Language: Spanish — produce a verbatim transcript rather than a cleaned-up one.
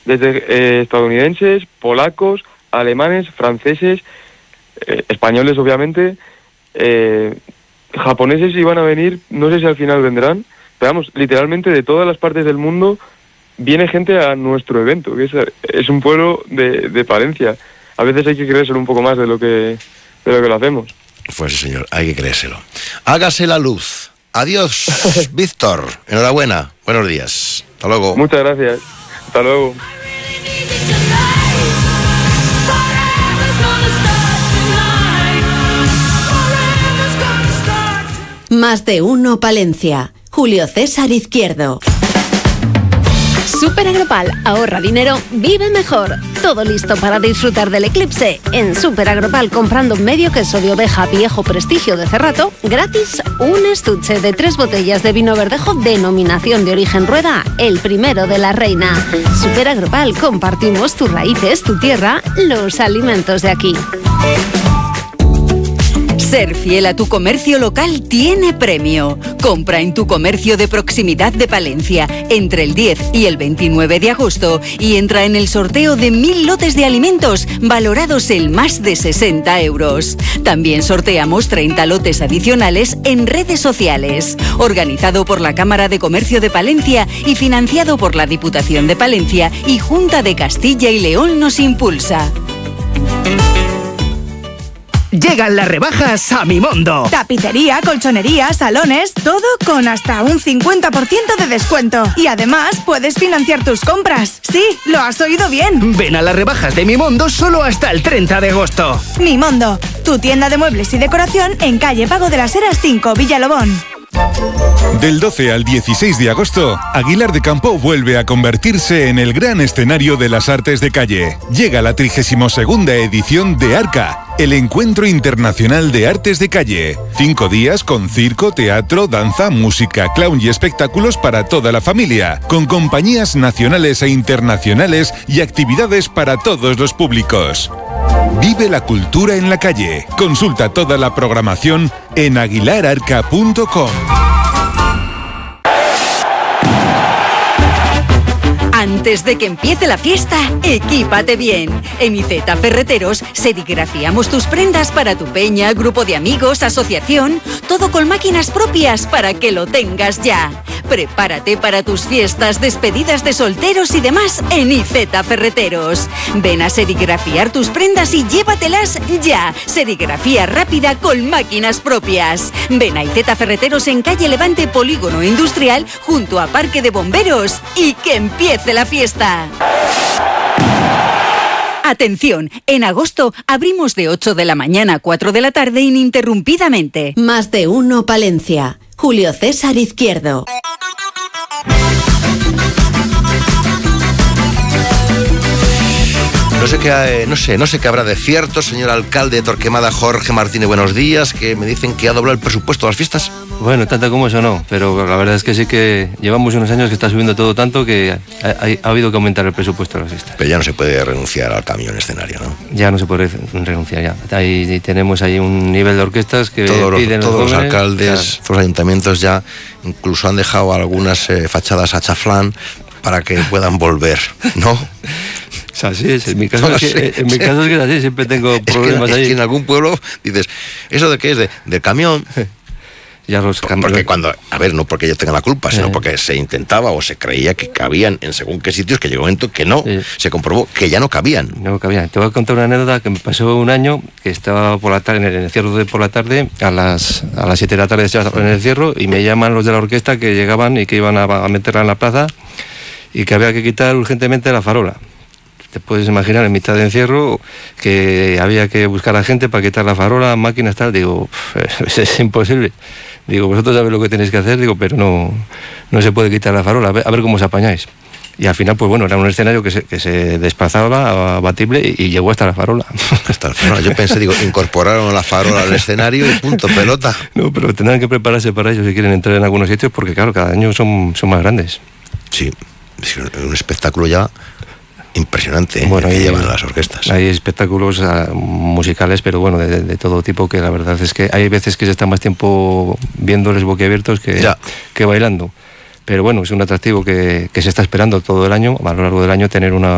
desde eh, estadounidenses, polacos, alemanes, franceses, eh, españoles obviamente, eh, japoneses iban a venir, no sé si al final vendrán, pero vamos, literalmente de todas las partes del mundo viene gente a nuestro evento, que es, es un pueblo de, de Palencia. A veces hay que creérselo un poco más de lo que, de lo que lo hacemos. Pues sí, señor, hay que creérselo. Hágase la luz. Adiós, Víctor. Enhorabuena. Buenos días. Hasta luego. Muchas gracias. Hasta luego. Más de uno Palencia. Julio César Izquierdo. Super Agropal, ahorra dinero, vive mejor. Todo listo para disfrutar del eclipse. En Super Agropal, comprando medio queso de oveja viejo prestigio de Cerrato, gratis un estuche de tres botellas de vino verdejo denominación de origen Rueda, el primero de la reina. Super Agropal, compartimos tus raíces, tu tierra, los alimentos de aquí. Ser fiel a tu comercio local tiene premio. Compra en tu comercio de proximidad de Palencia entre el diez y el veintinueve de agosto y entra en el sorteo de mil lotes de alimentos valorados en más de sesenta euros. También sorteamos treinta lotes adicionales en redes sociales. Organizado por la Cámara de Comercio de Palencia y financiado por la Diputación de Palencia y Junta de Castilla y León nos impulsa. Llegan las rebajas a Mimondo. Tapicería, colchonería, salones, todo con hasta un cincuenta por ciento de descuento. Y además puedes financiar tus compras. Sí, lo has oído bien. Ven a las rebajas de Mimondo solo hasta el treinta de agosto. Mimondo, tu tienda de muebles y decoración en calle Pago de las Heras cinco, Villalobón. Del doce al dieciséis de agosto, Aguilar de Campo vuelve a convertirse en el gran escenario de las artes de calle. Llega la trigésima segunda edición de ARCA, el Encuentro Internacional de Artes de Calle. Cinco días con circo, teatro, danza, música, clown y espectáculos para toda la familia, con compañías nacionales e internacionales y actividades para todos los públicos. Vive la cultura en la calle. Consulta toda la programación en aguilar arca punto com. Antes de que empiece la fiesta, equípate bien. En Iceta Ferreteros serigrafiamos tus prendas para tu peña, grupo de amigos, asociación, todo con máquinas propias para que lo tengas ya. Prepárate para tus fiestas, despedidas de solteros y demás en Iceta Ferreteros. Ven a serigrafiar tus prendas y llévatelas ya. Serigrafía rápida con máquinas propias. Ven a Iceta Ferreteros en calle Levante, Polígono Industrial, junto a Parque de Bomberos, y que empiece la fiesta. Atención, en agosto abrimos de ocho de la mañana a cuatro de la tarde ininterrumpidamente. Más de uno Palencia. Julio César Izquierdo. No sé qué, eh, no sé, no sé qué habrá de cierto, señor alcalde de Torquemada, Jorge Martínez, buenos días, que me dicen que ha doblado el presupuesto de las fiestas. Bueno, tanto como eso no, pero la verdad es que sí que llevamos unos años que está subiendo todo tanto que ha, ha, ha habido que aumentar el presupuesto de las fiestas. Pero ya no se puede renunciar al camión escenario, ¿no? Ya no se puede renunciar, ya. Ahí tenemos ahí un nivel de orquestas que todos los, piden todos los, los jóvenes, alcaldes, claro. Todos los ayuntamientos ya incluso han dejado algunas eh, fachadas a chaflán para que puedan volver, ¿no? O sea, así es, en mi caso, no, es, que, sí, en mi sí. caso es que es así, siempre tengo problemas es que, ahí. Es que en algún pueblo dices, ¿eso de qué es? De, del camión. Ya los Por, porque cuando, a ver, no porque ellos tengan la culpa, sino sí. porque se intentaba o se creía que cabían en según qué sitios, que llegó un momento que no, sí. Se comprobó que ya no cabían. No cabían. Te voy a contar una anécdota que me pasó un año, que estaba por la tarde, en el encierro de por la tarde, a las a las siete de la tarde estaba en el encierro, y me llaman los de la orquesta que llegaban y que iban a, a meterla en la plaza, y que había que quitar urgentemente la farola. Te puedes imaginar, en mitad de encierro, que había que buscar a gente para quitar la farola, máquinas, tal. Digo, es, es imposible. Digo, vosotros sabéis lo que tenéis que hacer, digo, pero no, no se puede quitar la farola, a ver, a ver cómo os apañáis. Y al final, pues bueno, era un escenario que se, que se desplazaba abatible y, y llegó hasta la farola. Hasta la farola. Yo pensé, digo, incorporaron la farola al escenario y punto, pelota. No, pero tendrán que prepararse para ello si quieren entrar en algunos sitios, porque claro, cada año son, son más grandes. Sí, es un espectáculo ya impresionante, ¿eh? Bueno, que hay, llevan las orquestas. Hay espectáculos uh, musicales, pero bueno, de, de todo tipo, que la verdad es que hay veces que se está más tiempo viéndoles boquiabiertos que, que bailando. Pero bueno, es un atractivo que, que se está esperando todo el año, a lo largo del año, tener una